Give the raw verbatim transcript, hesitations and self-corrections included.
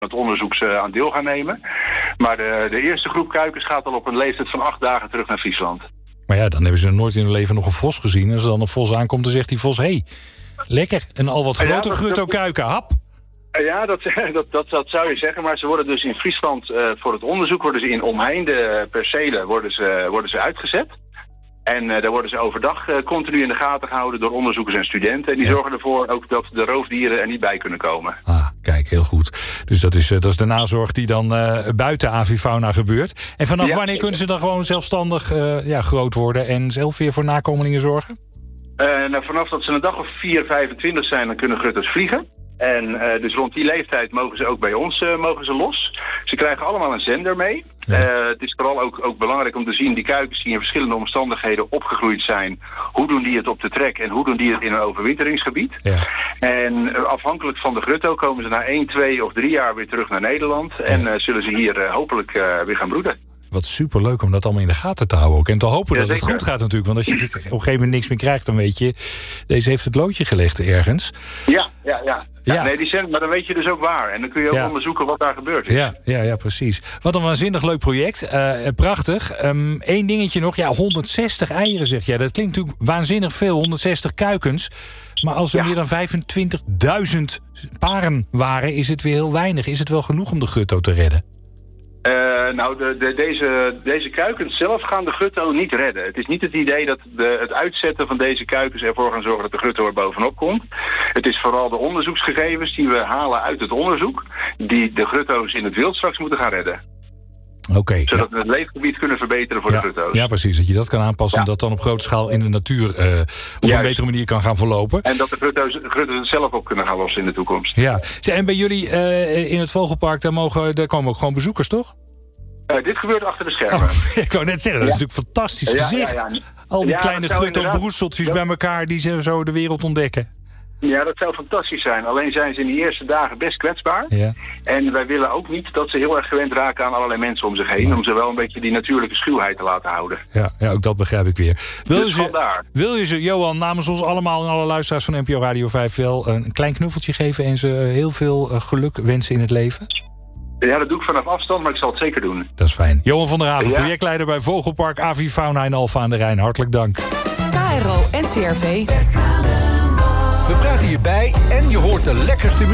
het onderzoek uh, aan deel gaan nemen. Maar de, de eerste groep kuikens gaat al op een leeftijd van acht dagen terug naar Friesland. Maar ja, dan hebben ze nooit in hun leven nog een vos gezien. En als er dan een vos aankomt, dan zegt die vos... hé, hey, lekker, een al wat grote ja, grutto-kuiken, hap. Ja, dat, dat, dat, dat zou je zeggen. Maar ze worden dus in Friesland uh, voor het onderzoek... worden ze in omheinde percelen worden ze, worden ze uitgezet. En uh, daar worden ze overdag uh, continu in de gaten gehouden door onderzoekers en studenten. En die ja. zorgen ervoor ook dat de roofdieren er niet bij kunnen komen. Ah, kijk, heel goed. Dus dat is, uh, dat is de nazorg die dan uh, buiten avifauna gebeurt. En vanaf ja. wanneer kunnen ze dan gewoon zelfstandig uh, ja, groot worden en zelf weer voor nakomelingen zorgen? Uh, nou, vanaf dat ze een dag of vier, vijfentwintig zijn, dan kunnen grutters vliegen. En uh, dus rond die leeftijd mogen ze ook bij ons uh, mogen ze los. Ze krijgen allemaal een zender mee. Ja. Uh, het is vooral ook, ook belangrijk om te zien... die kuikens die in verschillende omstandigheden opgegroeid zijn... hoe doen die het op de trek en hoe doen die het in een overwinteringsgebied. Ja. En uh, afhankelijk van de grutto komen ze na één, twee of drie jaar weer terug naar Nederland... Ja. en uh, zullen ze hier uh, hopelijk uh, weer gaan broeden. Wat superleuk om dat allemaal in de gaten te houden ook. En te hopen ja, dat zeker. Het goed gaat natuurlijk. Want als je op een gegeven moment niks meer krijgt... dan weet je, deze heeft het loodje gelegd ergens. Ja, ja, ja. ja, ja. Nee, die zijn, maar dan weet je dus ook waar. En dan kun je ook ja. onderzoeken wat daar gebeurt. Ja, ja, ja, precies. Wat een waanzinnig leuk project. Uh, prachtig. Eén um, dingetje nog. Ja, honderdzestig eieren zeg jij. Dat klinkt natuurlijk waanzinnig veel. honderdzestig kuikens. Maar als er ja. meer dan vijfentwintigduizend paren waren... is het weer heel weinig. Is het wel genoeg om de gutto te redden? Uh, nou, de, de, deze, deze kuikens zelf gaan de grutto niet redden. Het is niet het idee dat de, het uitzetten van deze kuikens ervoor gaan zorgen dat de grutto er bovenop komt. Het is vooral de onderzoeksgegevens die we halen uit het onderzoek... die de grutto's in het wild straks moeten gaan redden. Oké. Okay, Zodat ja. we het leefgebied kunnen verbeteren voor ja, de grutto's. Ja, precies. Dat je dat kan aanpassen ja. en dat dan op grote schaal in de natuur uh, op Juist. een betere manier kan gaan verlopen. En dat de grutto's, grutto's het zelf op kunnen gaan lossen in de toekomst. Ja. En bij jullie uh, in het Vogelpark, daar, mogen, daar komen ook gewoon bezoekers, toch? Uh, dit gebeurt achter de schermen. Oh, ik wou net zeggen, dat is ja. natuurlijk fantastisch gezicht. Ja, ja, ja. Al die ja, kleine grutto-broeseltjes ja. bij elkaar die ze zo de wereld ontdekken. Ja, dat zou fantastisch zijn. Alleen zijn ze in die eerste dagen best kwetsbaar. Ja. En wij willen ook niet dat ze heel erg gewend raken aan allerlei mensen om zich heen. Nee. Om ze wel een beetje die natuurlijke schuwheid te laten houden. Ja, ja ook dat begrijp ik weer. Wil, dus je ze, vandaar. wil je ze, Johan, namens ons allemaal en alle luisteraars van N P O Radio vijf... wel een klein knuffeltje geven en ze heel veel geluk wensen in het leven? Ja, dat doe ik vanaf afstand, maar ik zal het zeker doen. Dat is fijn. Johan van der Haven, ja. projectleider bij Vogelpark Avifauna in Alphen aan de Rijn. Hartelijk dank. K R O en C R V. We praten hierbij en je hoort de lekkerste muziek.